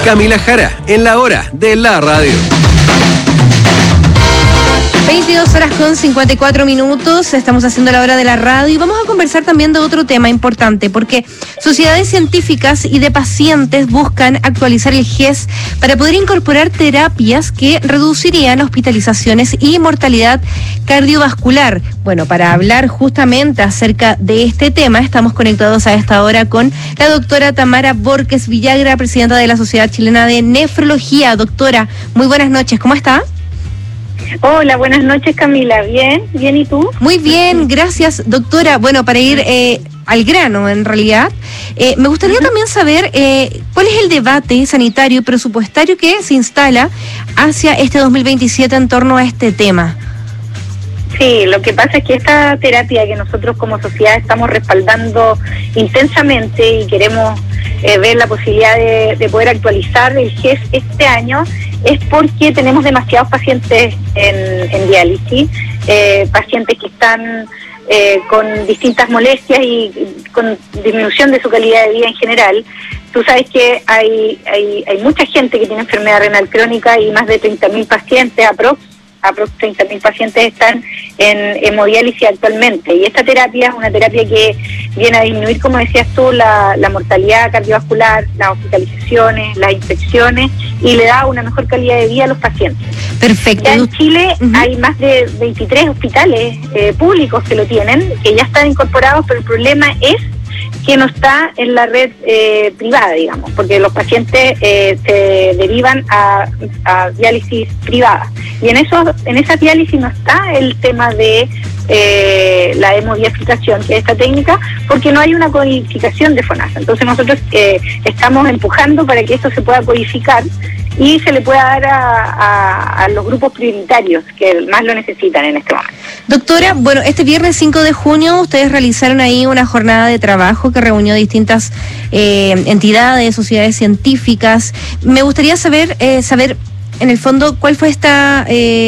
Camila Jara, en la hora de la radio. 22:54, estamos haciendo la hora de la radio y vamos a conversar también de otro tema importante, porque sociedades científicas y de pacientes buscan actualizar el GES para poder incorporar terapias que reducirían hospitalizaciones y mortalidad cardiovascular. Bueno, para hablar justamente acerca de este tema, estamos conectados a esta hora con la doctora Tamara Borges Villagra, presidenta de la Sociedad Chilena de Nefrología. Doctora, muy buenas noches, ¿cómo está? Hola, buenas noches, Camila. Bien, ¿y tú? Muy bien, gracias, doctora. Bueno, para ir al grano, en realidad, me gustaría también saber cuál es el debate sanitario y presupuestario que se instala hacia este 2027 en torno a este tema. Sí, lo que pasa es que esta terapia que nosotros como sociedad estamos respaldando intensamente y queremos ver la posibilidad de poder actualizar el GES este año, es porque tenemos demasiados pacientes en diálisis, pacientes que están con distintas molestias y con disminución de su calidad de vida en general. Tú sabes que hay mucha gente que tiene enfermedad renal crónica y más de 30.000 pacientes, aprox 30.000 pacientes están en hemodiálisis actualmente, y esta terapia es una terapia que viene a disminuir, como decías tú, la mortalidad cardiovascular, las hospitalizaciones, las infecciones, y le da una mejor calidad de vida a los pacientes. Perfecto. Ya en Chile hay más de 23 hospitales públicos que lo tienen, que ya están incorporados, pero el problema es que no está en la red privada, digamos, porque los pacientes se derivan a diálisis privada, y en esa diálisis no está el tema de la hemodiafiltración, que es esta técnica, porque no hay una codificación de FONASA. Entonces nosotros estamos empujando para que esto se pueda codificar y se le pueda dar a los grupos prioritarios que más lo necesitan en este momento. Doctora, bueno, este viernes 5 de junio ustedes realizaron ahí una jornada de trabajo que reunió distintas entidades, sociedades científicas. Me gustaría saber en el fondo cuál fue esta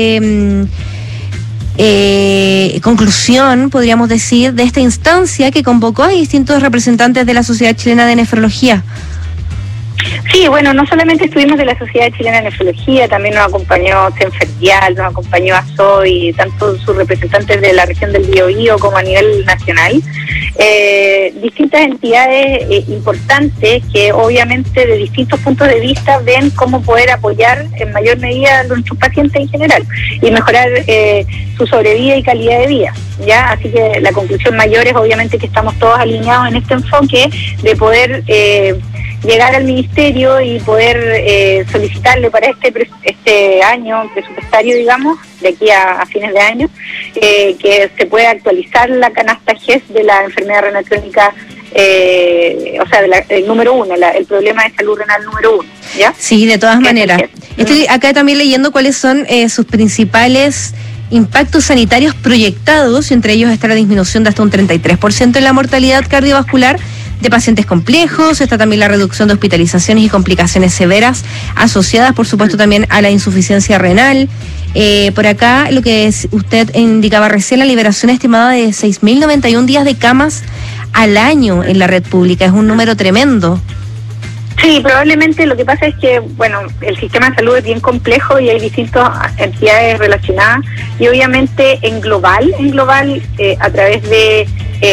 conclusión, podríamos decir, de esta instancia que convocó a distintos representantes de la Sociedad Chilena de Nefrología. Sí, bueno, no solamente estuvimos de la Sociedad Chilena de Nefrología, también nos acompañó CENFERDIAL, nos acompañó ASOI, tanto sus representantes de la región del Biobío como a nivel nacional. Distintas entidades importantes que obviamente de distintos puntos de vista ven cómo poder apoyar en mayor medida a nuestros pacientes en general y mejorar su sobrevida y calidad de vida, ¿ya? Así que la conclusión mayor es obviamente que estamos todos alineados en este enfoque de poder llegar al ministerio y poder solicitarle para este año presupuestario, digamos, de aquí a fines de año, que se pueda actualizar la canasta GES de la enfermedad renal crónica, o sea, el número 1, el problema de salud renal número 1, ¿ya? Sí, de todas maneras. Estoy acá también leyendo cuáles son sus principales impactos sanitarios proyectados, y entre ellos está la disminución de hasta un 33% en la mortalidad cardiovascular de pacientes complejos. Está también la reducción de hospitalizaciones y complicaciones severas asociadas, por supuesto, también a la insuficiencia renal. Por acá, lo que usted indicaba recién, la liberación estimada de 6.091 días de camas al año en la red pública. Es un número tremendo. Sí, probablemente lo que pasa es que, bueno, el sistema de salud es bien complejo y hay distintas entidades relacionadas, y obviamente en global, a través de